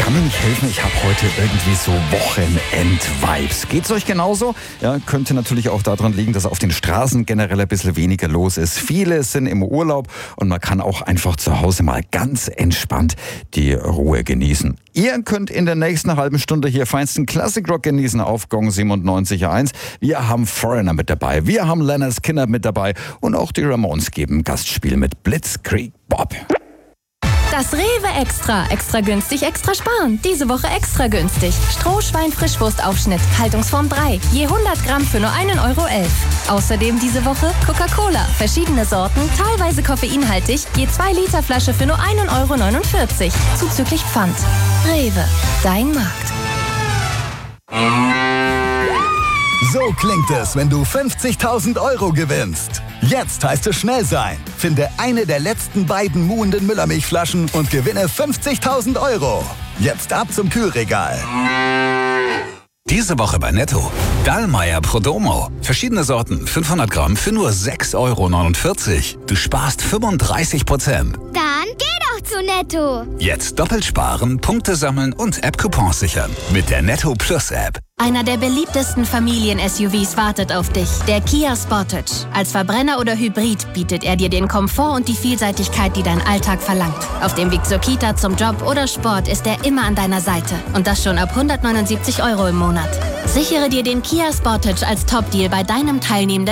kann mir nicht helfen, ich habe heute irgendwie so Wochenend-Vibes. Geht's euch genauso? Ja, könnte natürlich auch daran liegen, dass auf den Straßen generell ein bisschen weniger los ist. Viele sind im Urlaub und man kann auch einfach zu Hause mal ganz entspannt die Ruhe genießen. Ihr könnt in der nächsten halben Stunde hier feinsten Classic Rock genießen auf Gong 97.1. Wir haben Foreigner mit dabei, wir haben Lynyrd Skynyrd mit dabei und auch die Ramones geben Gastspiel mit Blitzkrieg Bob. Das Rewe Extra. Extra günstig, extra sparen. Diese Woche extra günstig. Strohschwein-Frischwurstaufschnitt, Haltungsform 3. Je 100 Gramm für nur 1,11 Euro. Außerdem diese Woche Coca-Cola. Verschiedene Sorten, teilweise koffeinhaltig. Je 2 Liter Flasche für nur 1,49 Euro. Zuzüglich Pfand. Rewe. Dein Markt. So klingt es, wenn du 50.000 Euro gewinnst. Jetzt heißt es schnell sein. Finde eine der letzten beiden muhenden Müllermilchflaschen und gewinne 50.000 Euro. Jetzt ab zum Kühlregal. Diese Woche bei Netto. Dallmayr Prodomo. Verschiedene Sorten, 500 Gramm für nur 6,49 Euro. Du sparst 35%. Dann geh doch zu Netto. Jetzt doppelt sparen, Punkte sammeln und App-Coupons sichern. Mit der Netto Plus App. Einer der beliebtesten Familien-SUVs wartet auf dich. Der Kia Sportage. Als Verbrenner oder Hybrid bietet er dir den Komfort und die Vielseitigkeit, die dein Alltag verlangt. Auf dem Weg zur Kita, zum Job oder Sport ist er immer an deiner Seite. Und das schon ab 179 Euro im Monat. Sichere dir den Kia Sportage als Top-Deal bei deinem teilnehmenden